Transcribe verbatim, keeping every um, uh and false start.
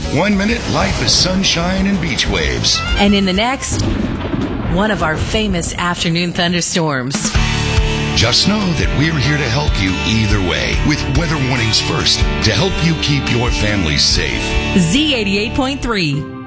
One minute, life is sunshine and beach waves. And in the next, one of our famous afternoon thunderstorms. Just know that we're here to help you either way with Weather Warnings First to help you keep your family safe. Z eighty-eight point three.